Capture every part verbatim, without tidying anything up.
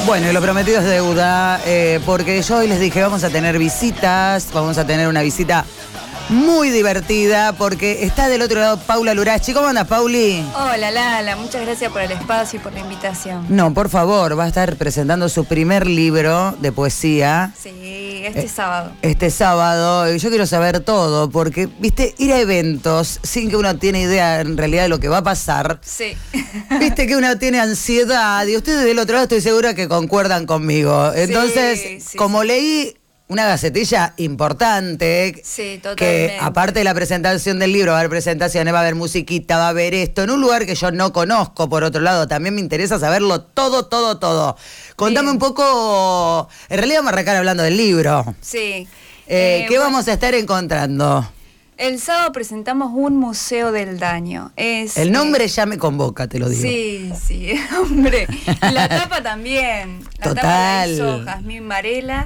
Bueno, y lo prometido es deuda, eh, porque yo hoy les dije, vamos a tener visitas, vamos a tener una visita muy divertida, porque está del otro lado Paula Lurachi. ¿Cómo andas, Pauli? Hola, Lala, muchas gracias por el espacio y por la invitación. No, por favor, va a estar presentando su primer libro de poesía. Sí, este eh, sábado. Este sábado, y yo quiero saber todo, porque, viste, ir a eventos sin que uno tiene idea en realidad de lo que va a pasar. Sí. Viste que uno tiene ansiedad, y ustedes del otro lado estoy segura que concuerdan conmigo. Entonces, sí, sí, como sí. leí una gacetilla importante, Sí, totalmente. que aparte de la presentación del libro, va a haber presentaciones, va a haber musiquita, va a haber esto, en un lugar que yo no conozco, por otro lado, también me interesa saberlo todo, todo, todo. Contame Bien. un poco, en realidad vamos a arrancar hablando del libro. Sí. Eh, Eh, ¿Qué bueno, vamos a estar encontrando? El sábado presentamos un museo del daño. Es, El nombre eh, ya me convoca, te lo digo. Sí, sí, hombre. Y la tapa también. La Total. tapa la hizo Jazmín Varela,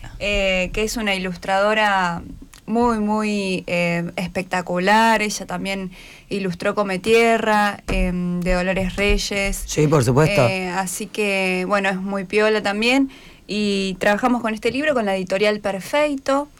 eh, que es una ilustradora muy, muy eh, espectacular. Ella también ilustró Come Tierra, eh, de Dolores Reyes. Sí, por supuesto. Eh, así que, bueno, es muy piola también. Y trabajamos con este libro con la editorial Perfeito.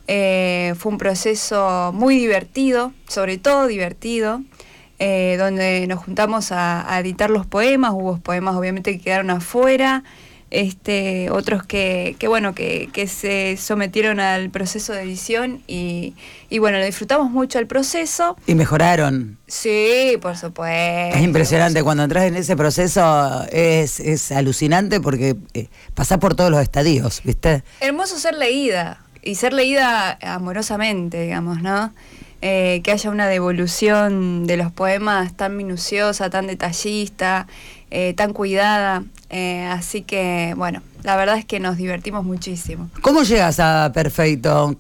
Eh, fue un proceso muy divertido, sobre todo divertido, eh, donde nos juntamos a, a editar los poemas. Hubo poemas obviamente que quedaron afuera, este, otros que, que bueno, que, que se sometieron al proceso de edición y, y bueno, lo disfrutamos mucho el proceso. Y mejoraron. Sí, por supuesto. Es impresionante, cuando entras en ese proceso es, es alucinante porque eh, pasás por todos los estadios, ¿viste? Hermoso ser leída. Y ser leída amorosamente, digamos, ¿no? Eh, que haya una devolución de los poemas tan minuciosa, tan detallista, eh, tan cuidada. Eh, así que, bueno, la verdad es que nos divertimos muchísimo. ¿Cómo llegas a Perfeito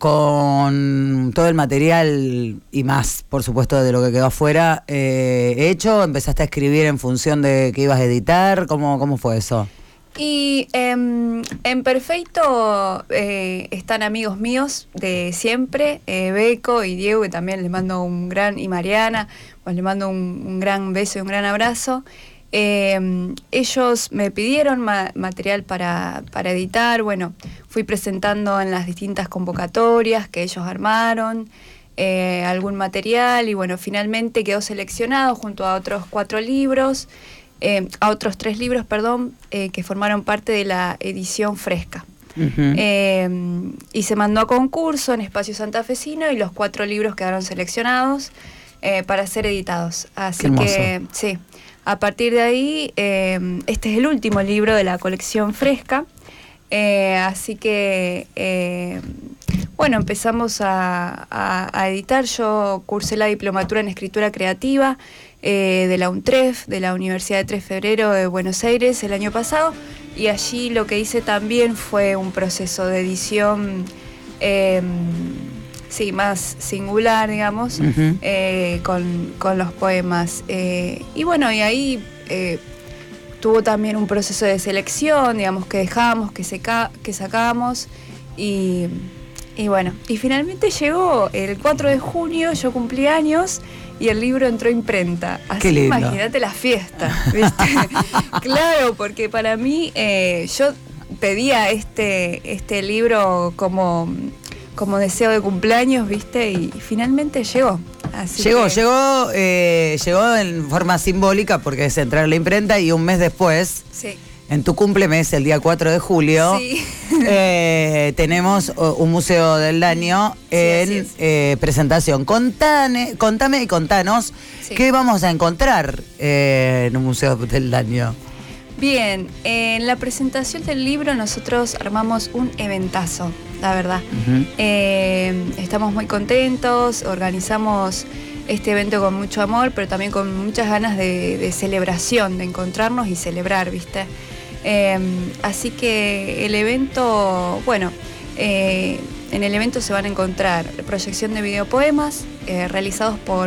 con todo el material y más, por supuesto, de lo que quedó afuera eh, hecho? ¿Empezaste a escribir en función de que ibas a editar? ¿Cómo, cómo fue eso? Y eh, en Perfeito eh, están amigos míos de siempre, eh, Beco y Diego, que también les mando un gran, y Mariana, pues les mando un, un gran beso y un gran abrazo. Eh, ellos me pidieron ma- material para, para editar. Bueno, fui presentando en las distintas convocatorias que ellos armaron eh, algún material y bueno, finalmente quedó seleccionado junto a otros cuatro libros. Eh, a otros tres libros, perdón, eh, que formaron parte de la edición fresca. Uh-huh. Eh, y se mandó a concurso en Espacio Santafesino y los cuatro libros quedaron seleccionados eh, para ser editados. Así que, sí, a partir de ahí, eh, este es el último libro de la colección fresca. Eh, así que, eh, bueno, empezamos a, a, a editar. Yo cursé la diplomatura en escritura creativa eh, de la UNTREF, de la Universidad de tres de Febrero de Buenos Aires el año pasado, y allí lo que hice también fue un proceso de edición eh, sí, más singular, digamos, uh-huh. eh, con, con los poemas. Eh, y bueno, y ahí eh, tuvo también un proceso de selección, digamos, que dejamos, que, seca, que sacamos, y, y bueno, y finalmente llegó el cuatro de junio, yo cumplí años, y el libro entró a imprenta. Así que imagínate la fiesta, ¿viste? Claro, porque para mí, eh, yo pedía este, este libro como, como deseo de cumpleaños, ¿viste? Y finalmente llegó. Así llegó, que... llegó, eh, llegó en forma simbólica porque es entrar a la imprenta y un mes después, sí. En tu cumplemes, el día cuatro de julio, sí. eh, tenemos un museo del daño en sí, eh, presentación. Contane, contame y contanos sí. qué vamos a encontrar eh, en un museo del daño. Bien, en la presentación del libro nosotros armamos un eventazo, la verdad. Uh-huh. Eh, estamos muy contentos, organizamos este evento con mucho amor, pero también con muchas ganas de, de celebración, de encontrarnos y celebrar, ¿viste? Eh, así que el evento, bueno, eh, en el evento se van a encontrar proyección de videopoemas eh, realizados por